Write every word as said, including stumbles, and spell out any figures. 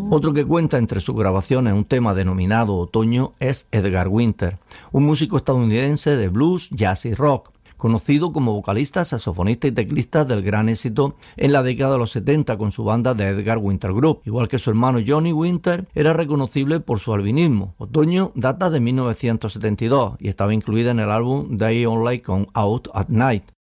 Otro que cuenta entre sus grabaciones un tema denominado Otoño es Edgar Winter, un músico estadounidense de blues, jazz y rock, conocido como vocalista, saxofonista y teclista del gran éxito en la década de los setenta con su banda The Edgar Winter Group. Igual que su hermano Johnny Winter, era reconocible por su albinismo. Otoño data de mil novecientos setenta y dos y estaba incluida en el álbum They Only Come Out at Night.